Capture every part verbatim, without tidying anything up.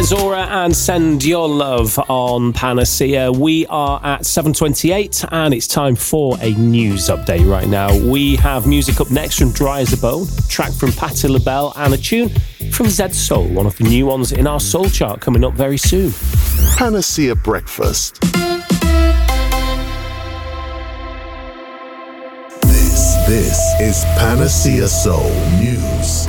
Zora and Send Your Love on Panacea. We are at seven twenty-eight and it's time for a news update right now. We have music up next from Dry as a Bone, a track from Patti LaBelle and a tune from Zed Soul, one of the new ones in our soul chart coming up very soon. Panacea Breakfast. This, this is Panacea Soul News.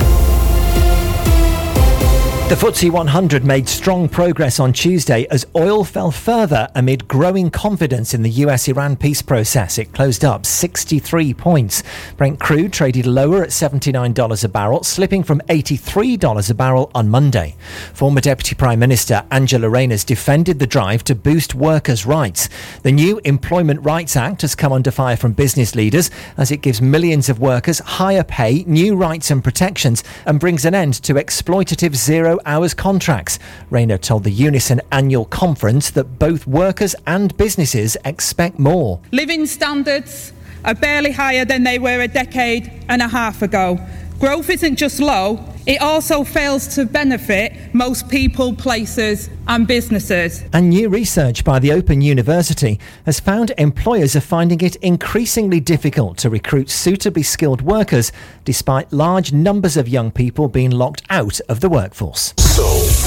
The F T S E one hundred made strong progress on Tuesday as oil fell further amid growing confidence in the U S-Iran peace process. It closed up sixty-three points. Brent crude traded lower at seventy-nine dollars a barrel, slipping from eighty-three dollars a barrel on Monday. Former Deputy Prime Minister Angela Rayner defended the drive to boost workers' rights. The new Employment Rights Act has come under fire from business leaders as it gives millions of workers higher pay, new rights and protections, and brings an end to exploitative zero hours contracts. Rayner told the Unison annual conference that both workers and businesses expect more. Living standards are barely higher than they were a decade and a half ago. Growth isn't just low, it also fails to benefit most people, places and businesses. And new research by the Open University has found employers are finding it increasingly difficult to recruit suitably skilled workers despite large numbers of young people being locked out of the workforce. So